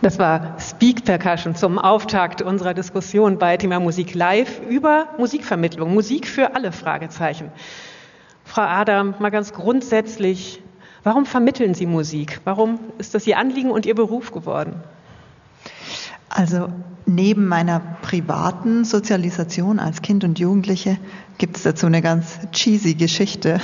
Das war Speak Percussion zum Auftakt unserer Diskussion bei Thema Musik live über Musikvermittlung. Musik für alle, Fragezeichen. Frau Adam, mal ganz grundsätzlich, warum vermitteln Sie Musik? Warum ist das Ihr Anliegen und Ihr Beruf geworden? Also neben meiner privaten Sozialisation als Kind und Jugendliche gibt es dazu eine ganz cheesy Geschichte,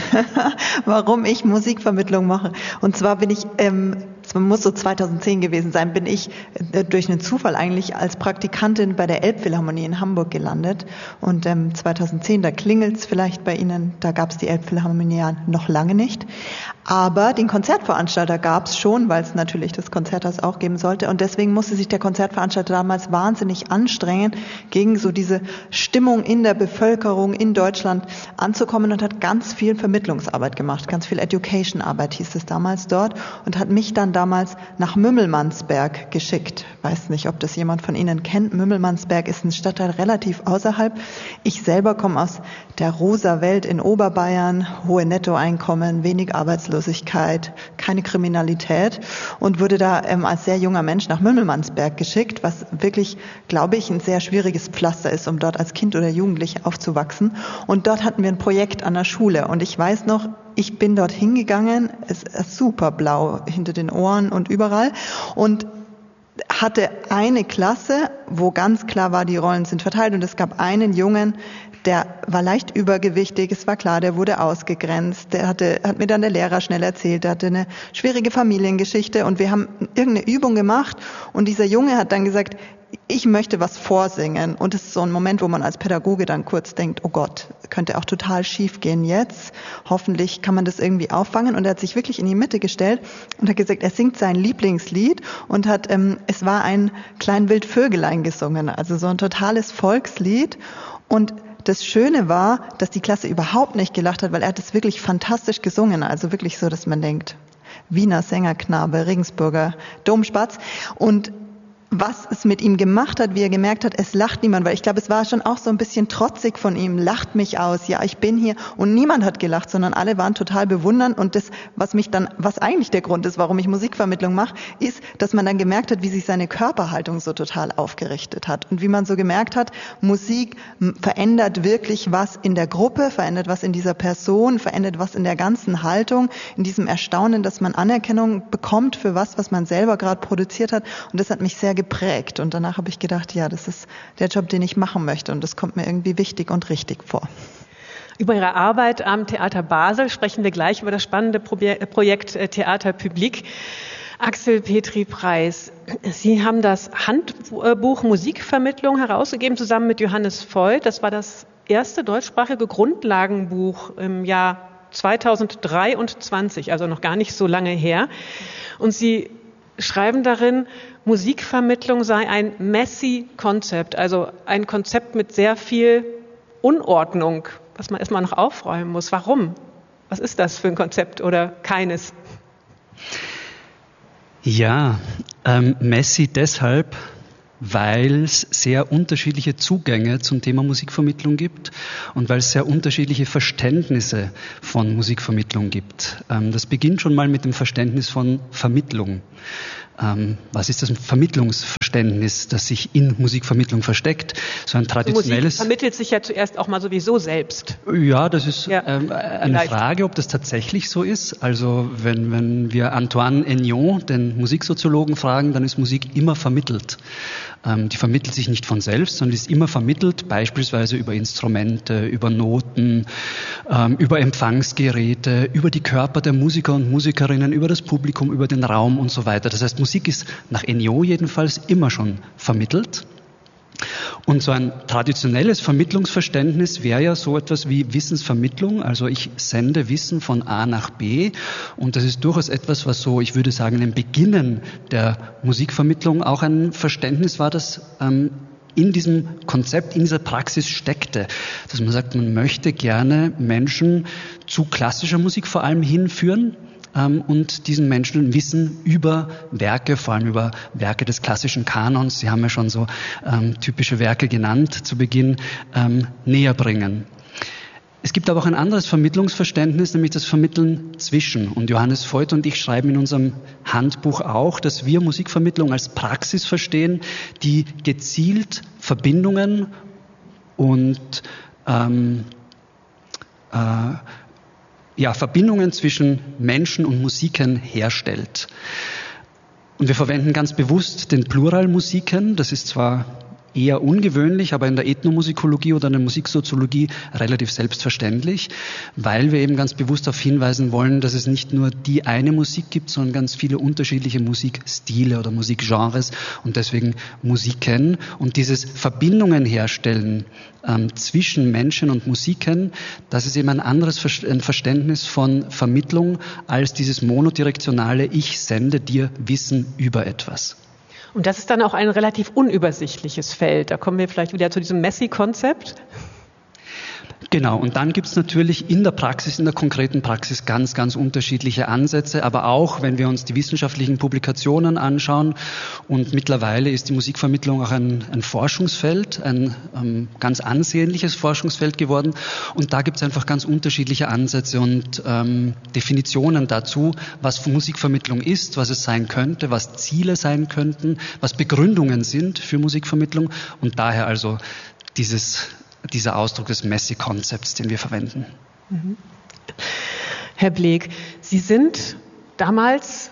warum ich Musikvermittlung mache. Und zwar bin ich, es muss so 2010 gewesen sein, bin ich durch einen Zufall eigentlich als Praktikantin bei der Elbphilharmonie in Hamburg gelandet. Und 2010, da klingelt's vielleicht bei Ihnen, da gab es die Elbphilharmonie ja noch lange nicht. Aber den Konzertveranstalter gab es schon, weil es natürlich das Konzerthaus auch geben sollte. Und deswegen musste sich der Konzertveranstalter damals wahnsinnig anstrengen, gegen so diese Stimmung in der Bevölkerung in Deutschland anzukommen und hat ganz viel Vermittlungsarbeit gemacht, ganz viel Education-Arbeit hieß es damals dort und hat mich dann damals nach Mümmelmannsberg geschickt. Weiß nicht, ob das jemand von Ihnen kennt. Mümmelmannsberg ist ein Stadtteil relativ außerhalb. Ich selber komme aus der rosa Welt in Oberbayern, hohe Nettoeinkommen, wenig Arbeitslosigkeit, keine Kriminalität und wurde da als sehr junger Mensch nach Mümmelmannsberg geschickt, was wirklich, glaube ich, ein sehr schwieriges Pflaster ist, um dort als Kind oder Jugendliche aufzuwachsen. Und dort hatten wir ein Projekt an der Schule und ich weiß noch, ich bin dort hingegangen, es ist super blau hinter den Ohren und überall und hatte eine Klasse, wo ganz klar war, die Rollen sind verteilt und es gab einen Jungen, der war leicht übergewichtig, es war klar, der wurde ausgegrenzt, hat mir dann der Lehrer schnell erzählt, der hatte eine schwierige Familiengeschichte und wir haben irgendeine Übung gemacht und dieser Junge hat dann gesagt, ich möchte was vorsingen und es ist so ein Moment, wo man als Pädagoge dann kurz denkt, oh Gott, könnte auch total schief gehen jetzt, hoffentlich kann man das irgendwie auffangen und er hat sich wirklich in die Mitte gestellt und hat gesagt, er singt sein Lieblingslied und hat, es war ein Klein Wildvögelein gesungen, also so ein totales Volkslied und das Schöne war, dass die Klasse überhaupt nicht gelacht hat, weil er hat es wirklich fantastisch gesungen, also wirklich so, dass man denkt, Wiener Sängerknabe, Regensburger Domspatz und was es mit ihm gemacht hat, wie er gemerkt hat, es lacht niemand, weil ich glaube, es war schon auch so ein bisschen trotzig von ihm, lacht mich aus, ja, ich bin hier und niemand hat gelacht, sondern alle waren total bewundernd und das, was eigentlich der Grund ist, warum ich Musikvermittlung mache, ist, dass man dann gemerkt hat, wie sich seine Körperhaltung so total aufgerichtet hat und wie man so gemerkt hat, Musik verändert wirklich was in der Gruppe, verändert was in dieser Person, verändert was in der ganzen Haltung, in diesem Erstaunen, dass man Anerkennung bekommt für was man selber gerade produziert hat und das hat mich sehr geprägt und danach habe ich gedacht, ja, das ist der Job, den ich machen möchte und das kommt mir irgendwie wichtig und richtig vor. Über Ihre Arbeit am Theater Basel sprechen wir gleich über das spannende Projekt Theater Public. Axel Petri-Preis, Sie haben das Handbuch Musikvermittlung herausgegeben, zusammen mit Johannes Voigt. Das war das erste deutschsprachige Grundlagenbuch im Jahr 2023, also noch gar nicht so lange her. Und Sie schreiben darin, Musikvermittlung sei ein messy Konzept, also ein Konzept mit sehr viel Unordnung, was man erstmal noch aufräumen muss. Warum? Was ist das für ein Konzept oder keines? Ja, messy deshalb, weil es sehr unterschiedliche Zugänge zum Thema Musikvermittlung gibt und weil es sehr unterschiedliche Verständnisse von Musikvermittlung gibt. Das beginnt schon mal mit dem Verständnis von Vermittlung. Was ist das Vermittlungsverständnis, das sich in Musikvermittlung versteckt? So ein traditionelles. Musik vermittelt sich ja zuerst auch mal sowieso selbst. Ja, das ist eine Frage, ob das tatsächlich so ist. Also wenn wir Antoine Aignon, den Musiksoziologen, fragen, dann ist Musik immer vermittelt. Die vermittelt sich nicht von selbst, sondern ist immer vermittelt, beispielsweise über Instrumente, über Noten, über Empfangsgeräte, über die Körper der Musiker und Musikerinnen, über das Publikum, über den Raum und so weiter. Das heißt, Musik ist nach Aignon jedenfalls immer schon vermittelt. Und so ein traditionelles Vermittlungsverständnis wäre ja so etwas wie Wissensvermittlung. Also ich sende Wissen von A nach B und das ist durchaus etwas, was so, ich würde sagen, im Beginnen der Musikvermittlung auch ein Verständnis war, das in diesem Konzept, in dieser Praxis steckte. Dass man sagt, man möchte gerne Menschen zu klassischer Musik vor allem hinführen, und diesen Menschen Wissen über Werke, vor allem über Werke des klassischen Kanons, Sie haben ja schon so typische Werke genannt zu Beginn, näher bringen. Es gibt aber auch ein anderes Vermittlungsverständnis, nämlich das Vermitteln zwischen. Und Johannes Voigt und ich schreiben in unserem Handbuch auch, dass wir Musikvermittlung als Praxis verstehen, die gezielt Verbindungen und Verbindungen zwischen Menschen und Musiken herstellt. Und wir verwenden ganz bewusst den Plural Musiken. Das ist zwar eher ungewöhnlich, aber in der Ethnomusikologie oder in der Musiksoziologie relativ selbstverständlich, weil wir eben ganz bewusst darauf hinweisen wollen, dass es nicht nur die eine Musik gibt, sondern ganz viele unterschiedliche Musikstile oder Musikgenres und deswegen Musiken. Und dieses Verbindungen herstellen zwischen Menschen und Musiken, das ist eben ein anderes Verständnis von Vermittlung als dieses monodirektionale Ich sende dir Wissen über etwas. Und das ist dann auch ein relativ unübersichtliches Feld. Da kommen wir vielleicht wieder zu diesem Messi-Konzept. Genau, und dann gibt es natürlich in der Praxis, in der konkreten Praxis ganz, ganz unterschiedliche Ansätze, aber auch, wenn wir uns die wissenschaftlichen Publikationen anschauen, und mittlerweile ist die Musikvermittlung auch ein Forschungsfeld, ein ganz ansehnliches Forschungsfeld geworden, und da gibt es einfach ganz unterschiedliche Ansätze und Definitionen dazu, was Musikvermittlung ist, was es sein könnte, was Ziele sein könnten, was Begründungen sind für Musikvermittlung, und daher also dieser Ausdruck des Messi-Konzepts, den wir verwenden. Herr Bleek, Sie sind damals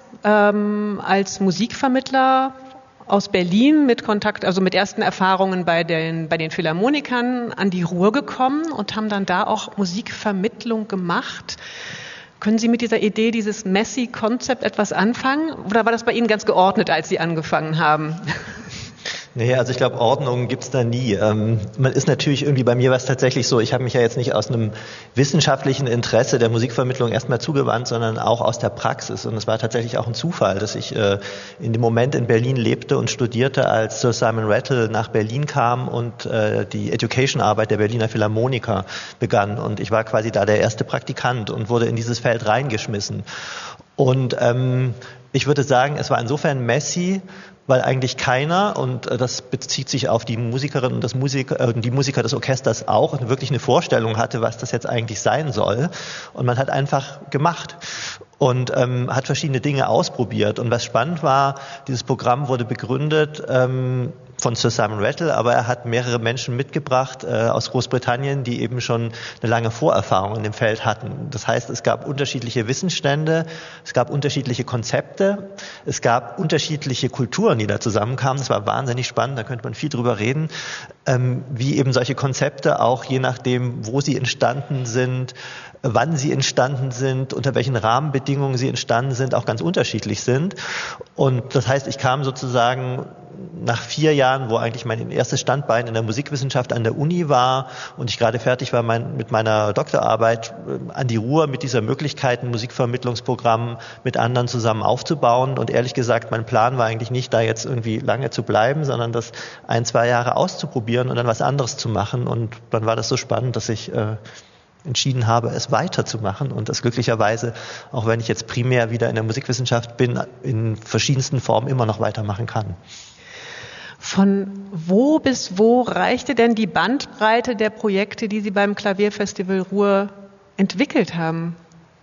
als Musikvermittler aus Berlin mit Kontakt, also mit ersten Erfahrungen bei den Philharmonikern an die Ruhr gekommen und haben dann da auch Musikvermittlung gemacht. Können Sie mit dieser Idee, dieses Messi-Konzept etwas anfangen? Oder war das bei Ihnen ganz geordnet, als Sie angefangen haben? Nee, also ich glaube, Ordnung gibt's da nie. Man ist natürlich irgendwie, bei mir war es tatsächlich so, ich habe mich ja jetzt nicht aus einem wissenschaftlichen Interesse der Musikvermittlung erstmal zugewandt, sondern auch aus der Praxis. Und es war tatsächlich auch ein Zufall, dass ich in dem Moment in Berlin lebte und studierte, als Sir Simon Rattle nach Berlin kam und die Education-Arbeit der Berliner Philharmoniker begann. Und ich war quasi da der erste Praktikant und wurde in dieses Feld reingeschmissen. Und ich würde sagen, es war insofern Messi, weil eigentlich keiner, und das bezieht sich auf die Musikerinnen und die Musiker des Orchesters auch, wirklich eine Vorstellung hatte, was das jetzt eigentlich sein soll. Und man hat einfach gemacht und hat verschiedene Dinge ausprobiert. Und was spannend war, dieses Programm wurde begründet von Sir Simon Rattle, aber er hat mehrere Menschen mitgebracht aus Großbritannien, die eben schon eine lange Vorerfahrung in dem Feld hatten. Das heißt, es gab unterschiedliche Wissensstände, es gab unterschiedliche Konzepte, es gab unterschiedliche Kulturen, die da zusammenkamen. Das war wahnsinnig spannend, da könnte man viel drüber reden, wie eben solche Konzepte auch je nachdem, wo sie entstanden sind, wann sie entstanden sind, unter welchen Rahmenbedingungen sie entstanden sind, auch ganz unterschiedlich sind. Und das heißt, ich kam sozusagen nach 4 Jahren, wo eigentlich mein erstes Standbein in der Musikwissenschaft an der Uni war und ich gerade fertig war mit meiner Doktorarbeit, an die Ruhr mit dieser Möglichkeit, ein Musikvermittlungsprogramm mit anderen zusammen aufzubauen. Und ehrlich gesagt, mein Plan war eigentlich nicht, da jetzt irgendwie lange zu bleiben, sondern das 1-2 Jahre auszuprobieren und dann was anderes zu machen. Und dann war das so spannend, dass ich entschieden habe, es weiterzumachen und das glücklicherweise, auch wenn ich jetzt primär wieder in der Musikwissenschaft bin, in verschiedensten Formen immer noch weitermachen kann. Von wo bis wo reichte denn die Bandbreite der Projekte, die Sie beim Klavierfestival Ruhr entwickelt haben?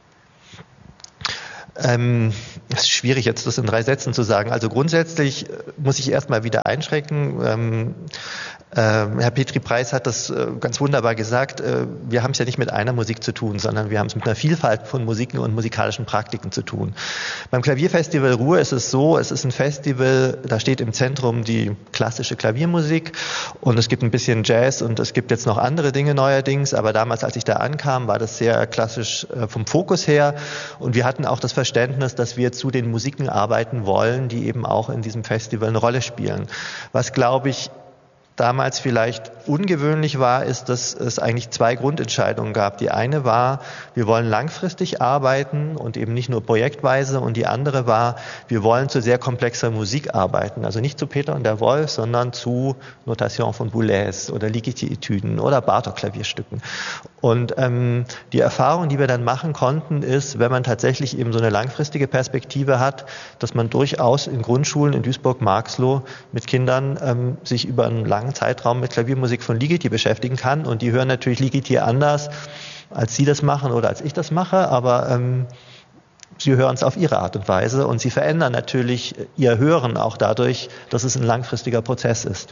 Es ist schwierig, jetzt das in 3 Sätzen zu sagen. Also grundsätzlich muss ich erstmal wieder einschränken. Herr Petri-Preis hat das ganz wunderbar gesagt. Wir haben es ja nicht mit einer Musik zu tun, sondern wir haben es mit einer Vielfalt von Musiken und musikalischen Praktiken zu tun. Beim Klavierfestival Ruhr ist es so, es ist ein Festival, da steht im Zentrum die klassische Klaviermusik und es gibt ein bisschen Jazz und es gibt jetzt noch andere Dinge neuerdings, aber damals, als ich da ankam, war das sehr klassisch vom Fokus her und wir hatten auch das Verständnis, dass wir zu den Musiken arbeiten wollen, die eben auch in diesem Festival eine Rolle spielen. Was, glaube ich, damals vielleicht ungewöhnlich war, ist, dass es eigentlich 2 Grundentscheidungen gab. Die eine war, wir wollen langfristig arbeiten und eben nicht nur projektweise. Und die andere war, wir wollen zu sehr komplexer Musik arbeiten. Also nicht zu Peter und der Wolf, sondern zu Notation von Boulez oder Ligeti-Etüden oder Bartók-Klavierstücken. Und die Erfahrung, die wir dann machen konnten, ist, wenn man tatsächlich eben so eine langfristige Perspektive hat, dass man durchaus in Grundschulen in Duisburg-Marxloh mit Kindern sich über einen langen Zeitraum mit Klaviermusik von Ligeti beschäftigen kann. Und die hören natürlich Ligeti anders als Sie das machen oder als ich das mache, aber Sie hören es auf Ihre Art und Weise und Sie verändern natürlich Ihr Hören auch dadurch, dass es ein langfristiger Prozess ist.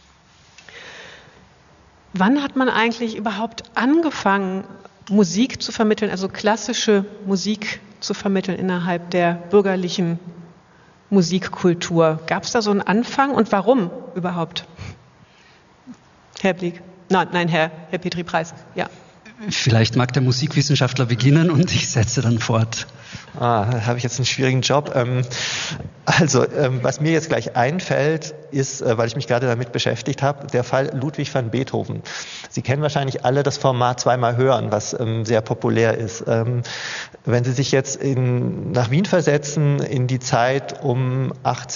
Wann hat man eigentlich überhaupt angefangen, Musik zu vermitteln, also klassische Musik zu vermitteln innerhalb der bürgerlichen Musikkultur? Gab es da so einen Anfang und warum überhaupt? Herr Blick? Nein, Herr Petri Preis, ja. Vielleicht mag der Musikwissenschaftler beginnen und ich setze dann fort. Da habe ich jetzt einen schwierigen Job. Was mir jetzt gleich einfällt, ist, weil ich mich gerade damit beschäftigt habe, der Fall Ludwig van Beethoven. Sie kennen wahrscheinlich alle das Format zweimal hören, was sehr populär ist. Wenn Sie sich jetzt nach Wien versetzen, in die Zeit um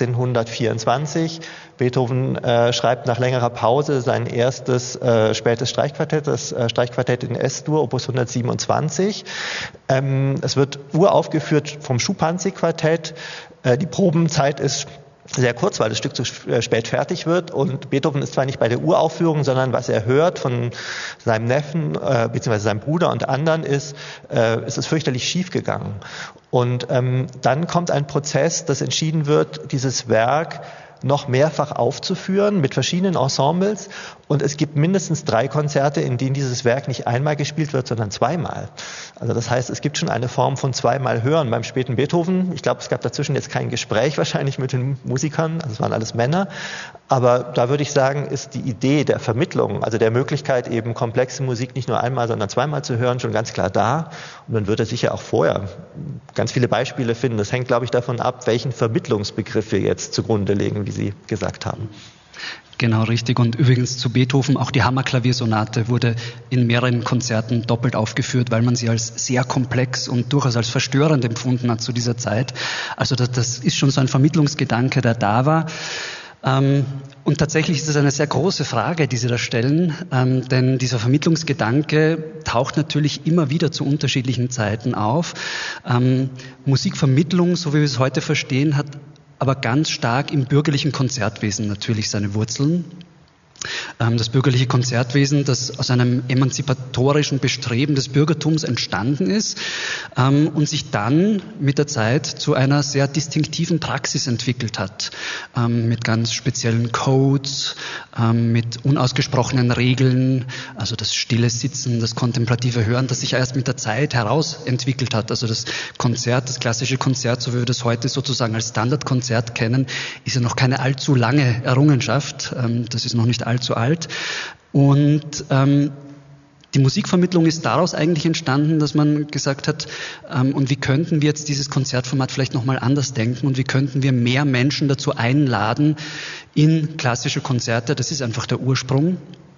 1824, Beethoven schreibt nach längerer Pause sein erstes spätes Streichquartett, das Streichquartett in S-Dur, Opus 127. Es wird uraufgeführt vom Schuppanzig-Quartett. Die Probenzeit ist sehr kurz, weil das Stück zu spät fertig wird und Beethoven ist zwar nicht bei der Uraufführung, sondern was er hört von seinem Neffen bzw. seinem Bruder und anderen ist, es ist fürchterlich schief gegangen. Und dann kommt ein Prozess, dass entschieden wird, dieses Werk noch mehrfach aufzuführen mit verschiedenen Ensembles und es gibt mindestens 3 Konzerte, in denen dieses Werk nicht einmal gespielt wird, sondern zweimal. Also das heißt, es gibt schon eine Form von zweimal Hören beim späten Beethoven. Ich glaube, es gab dazwischen jetzt kein Gespräch wahrscheinlich mit den Musikern, also es waren alles Männer, aber da würde ich sagen, ist die Idee der Vermittlung, also der Möglichkeit eben komplexe Musik nicht nur einmal, sondern zweimal zu hören, schon ganz klar da und man würde sicher auch vorher ganz viele Beispiele finden. Das hängt, glaube ich, davon ab, welchen Vermittlungsbegriff wir jetzt zugrunde legen, wie Sie gesagt haben. Genau, richtig. Und übrigens zu Beethoven, auch die Hammerklaviersonate wurde in mehreren Konzerten doppelt aufgeführt, weil man sie als sehr komplex und durchaus als verstörend empfunden hat zu dieser Zeit. Also das ist schon so ein Vermittlungsgedanke, der da war. Und tatsächlich ist es eine sehr große Frage, die Sie da stellen, denn dieser Vermittlungsgedanke taucht natürlich immer wieder zu unterschiedlichen Zeiten auf. Musikvermittlung, so wie wir es heute verstehen, hat aber ganz stark im bürgerlichen Konzertwesen natürlich seine Wurzeln. Das bürgerliche Konzertwesen, das aus einem emanzipatorischen Bestreben des Bürgertums entstanden ist und sich dann mit der Zeit zu einer sehr distinktiven Praxis entwickelt hat, mit ganz speziellen Codes, mit unausgesprochenen Regeln, also das stille Sitzen, das kontemplative Hören, das sich erst mit der Zeit herausentwickelt hat. Also das Konzert, das klassische Konzert, so wie wir das heute sozusagen als Standardkonzert kennen, ist ja noch keine allzu lange Errungenschaft. Das ist noch nicht allzu alt. Und die Musikvermittlung ist daraus eigentlich entstanden, dass man gesagt hat, und wie könnten wir jetzt dieses Konzertformat vielleicht nochmal anders denken und wie könnten wir mehr Menschen dazu einladen, in klassische Konzerte, das ist einfach der Ursprung,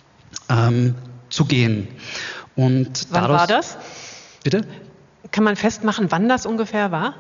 zu gehen. Und wann war das? Bitte? Kann man festmachen, wann das ungefähr war?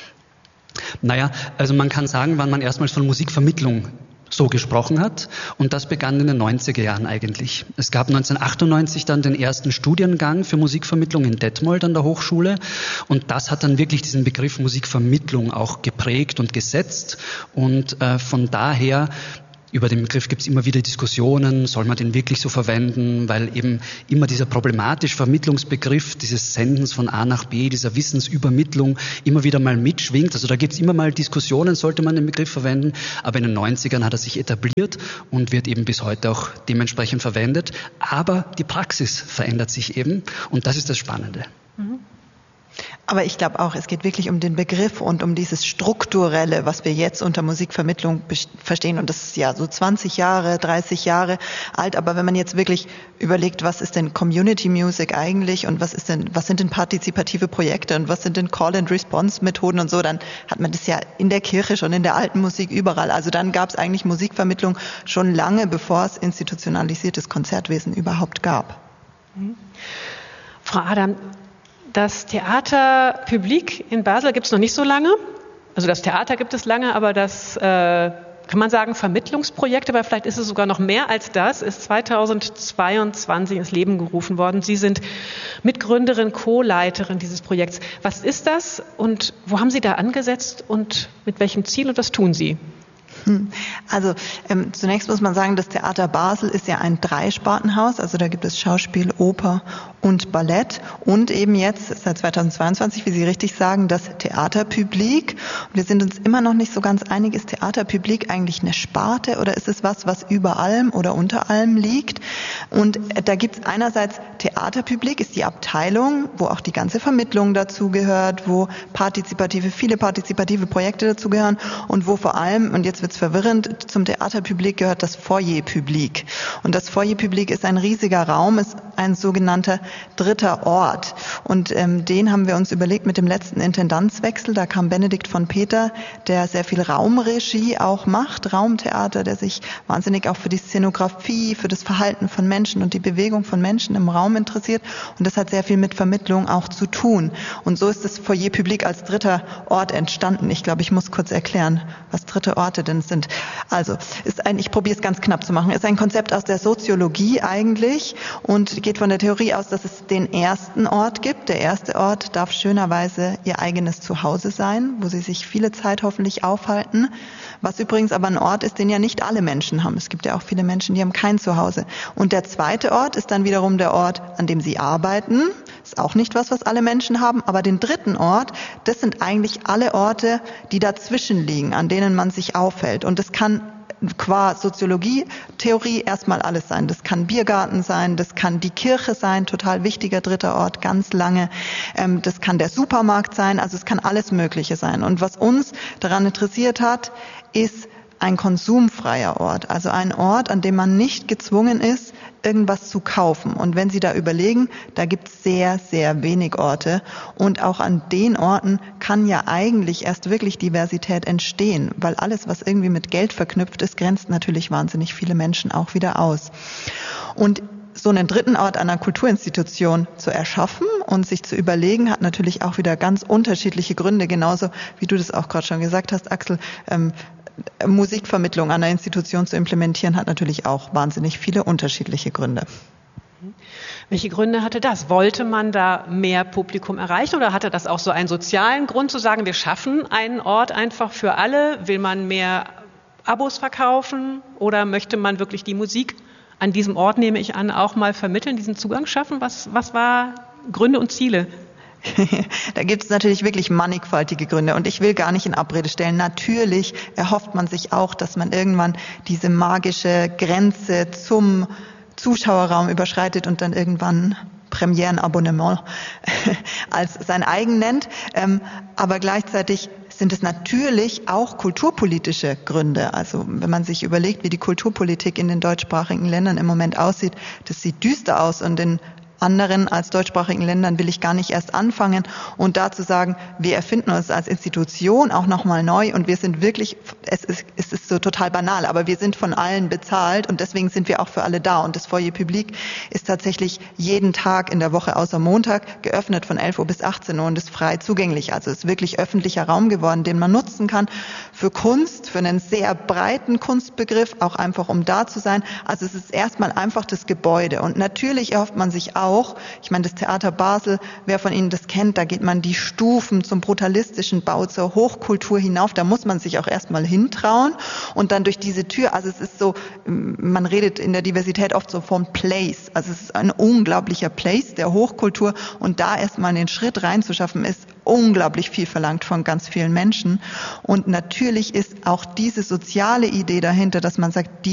Naja, also man kann sagen, wann man erstmals von Musikvermittlung so gesprochen hat. Und das begann in den 90er Jahren eigentlich. Es gab 1998 dann den ersten Studiengang für Musikvermittlung in Detmold an der Hochschule. Und das hat dann wirklich diesen Begriff Musikvermittlung auch geprägt und gesetzt. Und von daher, über den Begriff gibt es immer wieder Diskussionen, soll man den wirklich so verwenden, weil eben immer dieser problematische Vermittlungsbegriff, dieses Sendens von A nach B, dieser Wissensübermittlung immer wieder mal mitschwingt. Also da gibt es immer mal Diskussionen, sollte man den Begriff verwenden, aber in den 90ern hat er sich etabliert und wird eben bis heute auch dementsprechend verwendet. Aber die Praxis verändert sich eben und das ist das Spannende. Mhm. Aber ich glaube auch, es geht wirklich um den Begriff und um dieses Strukturelle, was wir jetzt unter Musikvermittlung verstehen. Und das ist ja so 20 Jahre, 30 Jahre alt. Aber wenn man jetzt wirklich überlegt, was ist denn Community Music eigentlich und was sind denn partizipative Projekte und was sind denn Call-and-Response-Methoden und so, dann hat man das ja in der Kirche schon, in der alten Musik überall. Also dann gab es eigentlich Musikvermittlung schon lange, bevor es institutionalisiertes Konzertwesen überhaupt gab. Mhm. Frau Adam, das Theater Public in Basel gibt es noch nicht so lange. Also das Theater gibt es lange, aber das, kann man sagen, Vermittlungsprojekt, aber vielleicht ist es sogar noch mehr als das, ist 2022 ins Leben gerufen worden. Sie sind Mitgründerin, Co-Leiterin dieses Projekts. Was ist das und wo haben Sie da angesetzt und mit welchem Ziel und was tun Sie? Also zunächst muss man sagen, das Theater Basel ist ja ein Dreispartenhaus, also da gibt es Schauspiel, Oper und Ballett und eben jetzt seit 2022, wie Sie richtig sagen, das Theaterpublik. Und wir sind uns immer noch nicht so ganz einig, ist Theaterpublik eigentlich eine Sparte oder ist es was über allem oder unter allem liegt? Und da gibt es einerseits Theaterpublik, ist die Abteilung, wo auch die ganze Vermittlung dazugehört, wo viele partizipative Projekte dazugehören und wo vor allem, und jetzt wird's verwirrend, zum Theaterpublik gehört das Foyerpublik. Und das Foyerpublik ist ein riesiger Raum, ist ein sogenannter dritter Ort. Und den haben wir uns überlegt mit dem letzten Intendanzwechsel. Da kam Benedikt von Peter, der sehr viel Raumregie auch macht, Raumtheater, der sich wahnsinnig auch für die Szenografie, für das Verhalten von Menschen und die Bewegung von Menschen im Raum interessiert. Und das hat sehr viel mit Vermittlung auch zu tun. Und so ist das Foyerpublik als dritter Ort entstanden. Ich glaube, ich muss kurz erklären, was dritte Orte denn sind. Also, ich probiere es ganz knapp zu machen, ist ein Konzept aus der Soziologie eigentlich und geht von der Theorie aus, dass es den ersten Ort gibt. Der erste Ort darf schönerweise ihr eigenes Zuhause sein, wo sie sich viele Zeit hoffentlich aufhalten. Was übrigens aber ein Ort ist, den ja nicht alle Menschen haben. Es gibt ja auch viele Menschen, die haben kein Zuhause. Und der zweite Ort ist dann wiederum der Ort, an dem sie arbeiten. Ist auch nicht was alle Menschen haben. Aber den dritten Ort, das sind eigentlich alle Orte, die dazwischen liegen, an denen man sich aufhält. Und das kann qua Soziologie-Theorie erstmal alles sein. Das kann Biergarten sein, das kann die Kirche sein, total wichtiger dritter Ort, ganz lange. Das kann der Supermarkt sein, also es kann alles Mögliche sein. Und was uns daran interessiert hat, ist ein konsumfreier Ort, also ein Ort, an dem man nicht gezwungen ist, irgendwas zu kaufen. Und wenn Sie da überlegen, da gibt es sehr, sehr wenig Orte. Und auch an den Orten kann ja eigentlich erst wirklich Diversität entstehen, weil alles, was irgendwie mit Geld verknüpft ist, grenzt natürlich wahnsinnig viele Menschen auch wieder aus. Und so einen dritten Ort einer Kulturinstitution zu erschaffen und sich zu überlegen, hat natürlich auch wieder ganz unterschiedliche Gründe, genauso wie du das auch gerade schon gesagt hast, Axel. Musikvermittlung an einer Institution zu implementieren, hat natürlich auch wahnsinnig viele unterschiedliche Gründe. Welche Gründe hatte das? Wollte man da mehr Publikum erreichen oder hatte das auch so einen sozialen Grund zu sagen, wir schaffen einen Ort einfach für alle? Will man mehr Abos verkaufen oder möchte man wirklich die Musik an diesem Ort, nehme ich an, auch mal vermitteln, diesen Zugang schaffen? Was war Gründe und Ziele? Da gibt es natürlich wirklich mannigfaltige Gründe und ich will gar nicht in Abrede stellen. Natürlich erhofft man sich auch, dass man irgendwann diese magische Grenze zum Zuschauerraum überschreitet und dann irgendwann Premierenabonnement als sein eigen nennt. Aber gleichzeitig sind es natürlich auch kulturpolitische Gründe. Also wenn man sich überlegt, wie die Kulturpolitik in den deutschsprachigen Ländern im Moment aussieht, das sieht düster aus und in anderen als deutschsprachigen Ländern will ich gar nicht erst anfangen und dazu sagen, wir erfinden uns als Institution auch nochmal neu und wir sind wirklich, es ist so total banal, aber wir sind von allen bezahlt und deswegen sind wir auch für alle da und das Foyerpublik ist tatsächlich jeden Tag in der Woche außer Montag geöffnet von 11 Uhr bis 18 Uhr und ist frei zugänglich. Also es ist wirklich öffentlicher Raum geworden, den man nutzen kann für Kunst, für einen sehr breiten Kunstbegriff, auch einfach um da zu sein. Also es ist erstmal einfach das Gebäude und natürlich erhofft man sich auch, ich meine, das Theater Basel, wer von Ihnen das kennt, da geht man die Stufen zum brutalistischen Bau, zur Hochkultur hinauf, da muss man sich auch erstmal hintrauen und dann durch diese Tür, also es ist so, man redet in der Diversität oft so vom Place, also es ist ein unglaublicher Place der Hochkultur und da erstmal den Schritt reinzuschaffen, ist unglaublich viel verlangt von ganz vielen Menschen und natürlich ist auch diese soziale Idee dahinter, dass man sagt,